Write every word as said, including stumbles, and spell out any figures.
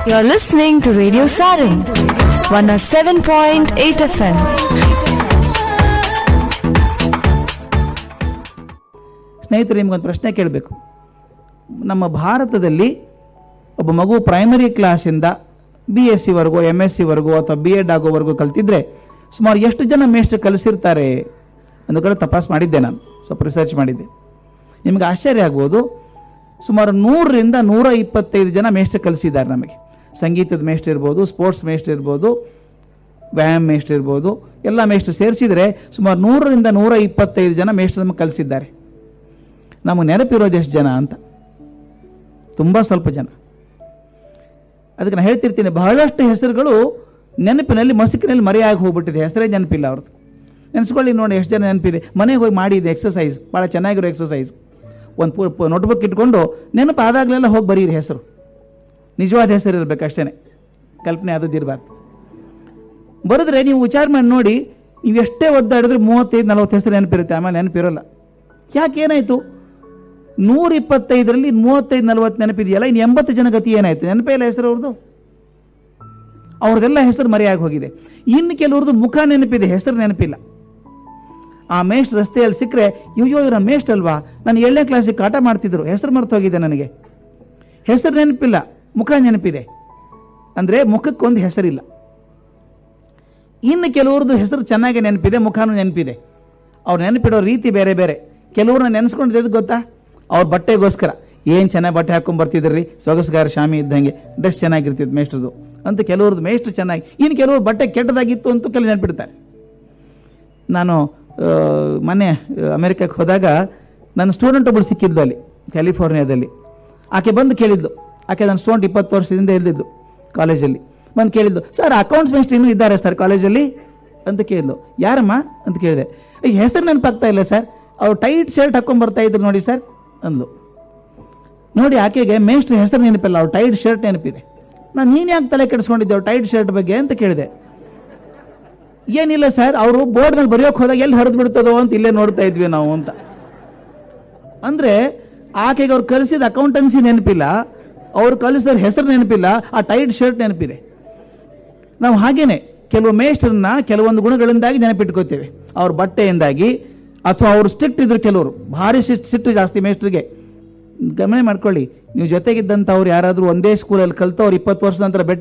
You're listening to Radio Sarin, one oh seven point eight F M. ಸ್ನೇಹಿತರೆ, ನಿಮಗೊಂದು ಪ್ರಶ್ನೆ ಕೇಳಬೇಕು. ನಮ್ಮ ಭಾರತದಲ್ಲಿ ಒಬ್ಬ ಮಗು ಪ್ರೈಮರಿ ಕ್ಲಾಸಿಂದ ಬಿ ಎಸ್ ಸಿವರೆಗೂ ಎಮ್ ಎಸ್ ಸಿವರೆಗೂ ಅಥವಾ ಬಿ ಎಡ್ ಆಗೋವರೆಗೂ ಕಲ್ತಿದ್ರೆ ಸುಮಾರು ಎಷ್ಟು ಜನ ಮೇಷ್ಟ್ರು ಕಲಿಸಿರ್ತಾರೆ ಅಂದು ಕೂಡ ತಪಾಸ್ ಮಾಡಿದ್ದೆ. ನಾನು ಸ್ವಲ್ಪ ರಿಸರ್ಚ್ ಮಾಡಿದ್ದೆ. ನಿಮಗೆ ಆಶ್ಚರ್ಯ ಆಗ್ಬೋದು, ಸುಮಾರು ನೂರರಿಂದ ನೂರ ಇಪ್ಪತ್ತೈದು ಜನ ಮೇಷ್ಟ್ರು ಕಲಿಸಿದ್ದಾರೆ ನಮಗೆ. ಸಂಗೀತದ ಮೇಷ್ಟ್ರು ಇರ್ಬೋದು, ಸ್ಪೋರ್ಟ್ಸ್ ಮೇಷ್ಟ್ರು ಇರ್ಬೋದು, ವ್ಯಾಯಾಮ ಮೇಷ್ಟ್ರು ಇರ್ಬೋದು, ಎಲ್ಲ ಮೇಷ್ಟ್ರು ಸೇರಿಸಿದರೆ ಸುಮಾರು ನೂರರಿಂದ ನೂರ ಇಪ್ಪತ್ತೈದು ಜನ ಮೇಷ್ಟ್ರು ನಮಗೆ ಕಲಿಸಿದ್ದಾರೆ. ನಮಗೆ ನೆನಪಿರೋದು ಎಷ್ಟು ಜನ ಅಂತ? ತುಂಬ ಸ್ವಲ್ಪ ಜನ. ಅದಕ್ಕೆ ನಾನು ಹೇಳ್ತಿರ್ತೀನಿ, ಬಹಳಷ್ಟು ಹೆಸರುಗಳು ನೆನಪಿನಲ್ಲಿ ಮಸುಕಿನಲ್ಲಿ ಮರೆಯಾಗಿ ಹೋಗ್ಬಿಟ್ಟಿದೆ. ಹೆಸರೇ ನೆನಪಿಲ್ಲ ಅವ್ರದ್ದು. ನೆನೆಸ್ಕೊಳ್ಳಿ ನೋಡಿ ಎಷ್ಟು ಜನ ನೆನಪಿದೆ. ಮನೆಗೆ ಹೋಗಿ ಮಾಡಿದೆ ಎಕ್ಸಸೈಸ್, ಭಾಳ ಚೆನ್ನಾಗಿರೋ ಎಕ್ಸಸೈಸ್. ಒಂದು ನೋಟ್ಬುಕ್ ಇಟ್ಕೊಂಡು ನೆನಪು ಆದಾಗಲೆಲ್ಲ ಹೋಗಿ ಬರೀರಿ ಹೆಸರು. ನಿಜವಾದ ಹೆಸರು ಇರಬೇಕು ಅಷ್ಟೇ, ಕಲ್ಪನೆ ಆದದ್ದು ಇರಬಾರ್ದು. ಬರೆದ್ರೆ ನೀವು ವಿಚಾರ ಮಾಡಿ ನೋಡಿ, ನೀವು ಎಷ್ಟೇ ಒದ್ದಾಡಿದ್ರೆ ಮೂವತ್ತೈದು ನಲ್ವತ್ತು ಹೆಸರು ನೆನಪಿರುತ್ತೆ, ಆಮೇಲೆ ನೆನಪಿರೋಲ್ಲ. ಯಾಕೆ, ಏನಾಯಿತು? ನೂರ ಇಪ್ಪತ್ತೈದರಲ್ಲಿ ಮೂವತ್ತೈದು ನಲ್ವತ್ತು ನೆನಪಿದೆಯಲ್ಲ, ಇನ್ನು ಎಂಬತ್ತು ಜನ ಗತಿ ಏನಾಯ್ತು? ನೆನಪೇ ಇಲ್ಲ ಹೆಸರು ಅವ್ರದ್ದು. ಅವ್ರದ್ದೆಲ್ಲ ಹೆಸರು ಮರೆಯಾಗಿ ಹೋಗಿದೆ. ಇನ್ನು ಕೆಲವ್ರದ್ದು ಮುಖ ನೆನಪಿದೆ, ಹೆಸರು ನೆನಪಿಲ್ಲ. ಆ ಮೇಷ್ಟ್ ರಸ್ತೆಯಲ್ಲಿ ಸಿಕ್ಕರೆ, ಅಯ್ಯೋ ಇವರ ಮೇಷ್ಟ್ ಅಲ್ವಾ, ನಾನು ಏಳನೇ ಕ್ಲಾಸಿಗೆ ಕಾಟ ಮಾಡ್ತಿದ್ರು, ಹೆಸರು ಮರೆತು ಹೋಗಿದೆ ನನಗೆ. ಹೆಸರು ನೆನಪಿಲ್ಲ, ಮುಖ ನೆನಪಿದೆ. ಅಂದರೆ ಮುಖಕ್ಕೊಂದು ಹೆಸರಿಲ್ಲ. ಇನ್ನು ಕೆಲವ್ರದ್ದು ಹೆಸರು ಚೆನ್ನಾಗಿ ನೆನಪಿದೆ, ಮುಖನೂ ನೆನಪಿದೆ. ಅವ್ರು ನೆನಪಿಡೋ ರೀತಿ ಬೇರೆ ಬೇರೆ. ಕೆಲವ್ರನ್ನ ನೆನೆಸ್ಕೊಂಡಿದ್ದು ಗೊತ್ತಾ? ಅವ್ರ ಬಟ್ಟೆಗೋಸ್ಕರ ಏನು ಚೆನ್ನಾಗಿ ಬಟ್ಟೆ ಹಾಕೊಂಡು ಬರ್ತಿದ್ರಿ, ಸೊಗಸ್ಗಾರ ಶಾಮಿ ಇದ್ದಂಗೆ, ಡ್ರೆಸ್ ಚೆನ್ನಾಗಿರ್ತಿದ್ದು ಮೇಷ್ಟ್ರದು ಅಂತ. ಕೆಲವ್ರದ್ದು ಮೇಷ್ಟ್ರು ಚೆನ್ನಾಗಿ, ಇನ್ನು ಕೆಲವ್ರು ಬಟ್ಟೆ ಕೆಟ್ಟದಾಗಿತ್ತು ಅಂತೂ ಕೆಲವು ನೆನಪಿಡ್ತಾರೆ. ನಾನು ಮೊನ್ನೆ ಅಮೆರಿಕಕ್ಕೆ ಹೋದಾಗ ನನ್ನ ಸ್ಟೂಡೆಂಟ್ ಒಬ್ಬಳು ಸಿಕ್ಕಿದ್ಲು ಅಲ್ಲಿ ಕ್ಯಾಲಿಫೋರ್ನಿಯಾದಲ್ಲಿ. ಆಕೆ ಬಂದು ಕೇಳಿದ್ಲು, ಆಕೆ ನನ್ನ ಸ್ಟೂಡೆಂಟ್ ಇಪ್ಪತ್ತು ವರ್ಷದಿಂದ ಇಲ್ದಿದ್ದು ಕಾಲೇಜಲ್ಲಿ. ಬಂದು ಕೇಳಿದ್ದು, ಸರ್ ಅಕೌಂಟ್ಸ್ ಮೇಷ್ಟ್ರು ಇನ್ನೂ ಇದ್ದಾರೆ ಸರ್ ಕಾಲೇಜಲ್ಲಿ ಅಂತ ಕೇಳಿದ್ಲು. ಯಾರಮ್ಮ ಅಂತ ಕೇಳಿದೆ. ಈಗ ಹೆಸರು ನೆನಪಾಗ್ತಾ ಇಲ್ಲ ಸರ್, ಅವ್ರು ಟೈಟ್ ಶರ್ಟ್ ಹಾಕೊಂಡು ಬರ್ತಾ ಇದ್ರು ನೋಡಿ ಸರ್ ಅಂದ್ಲು. ನೋಡಿ, ಆಕೆಗೆ ಮೇಷ್ಟ್ರ ಹೆಸರು ನೆನಪಿಲ್ಲ, ಅವ್ರು ಟೈಟ್ ಶರ್ಟ್ ನೆನಪಿದೆ. ನಾನು ನೀನು ಯಾಕೆ ತಲೆ ಕೆಡಿಸ್ಕೊಂಡಿದ್ದೆ ಅವ್ರು ಟೈಟ್ ಶರ್ಟ್ ಬಗ್ಗೆ ಅಂತ ಕೇಳಿದೆ. ಏನಿಲ್ಲ ಸರ್, ಅವರು ಬೋರ್ಡ್ ಮೇಲೆ ಬರೆಯೋಕೆ ಹೋದಾಗ ಎಲ್ಲಿ ಹರಿದು ಬಿಡ್ತದೋ ಅಂತ ಇಲ್ಲೇ ನೋಡ್ತಾ ಇದ್ವಿ ನಾವು ಅಂತ. ಅಂದರೆ ಆಕೆಗೆ ಅವ್ರು ಕಲಿಸಿದ ಅಕೌಂಟೆನ್ಸಿ ನೆನಪಿಲ್ಲ, ಅವ್ರು ಕಲಿಸಿದವ್ರ ಹೆಸರು ನೆನಪಿಲ್ಲ, ಆ ಟೈಟ್ ಶರ್ಟ್ ನೆನಪಿದೆ. ನಾವು ಹಾಗೇನೆ ಕೆಲವು ಮೇಷ್ಟ್ರನ್ನ ಕೆಲವೊಂದು ಗುಣಗಳಿಂದಾಗಿ ನೆನಪಿಟ್ಕೋತೇವೆ, ಅವ್ರ ಬಟ್ಟೆಯಿಂದಾಗಿ, ಅಥವಾ ಅವರು ಸ್ಟ್ರಿಕ್ಟ್ ಇದ್ರು. ಕೆಲವರು ಭಾರಿ ಸಿಟ್ಟು ಜಾಸ್ತಿ ಮೇಷ್ಟ್ರಿಗೆ. ಗಮನ ಮಾಡ್ಕೊಳ್ಳಿ, ನೀವು ಜೊತೆಗಿದ್ದಂಥವ್ರು ಯಾರಾದರೂ ಒಂದೇ ಸ್ಕೂಲಲ್ಲಿ ಕಲ್ತವ್ರು ಇಪ್ಪತ್ತು ವರ್ಷದ ನಂತರ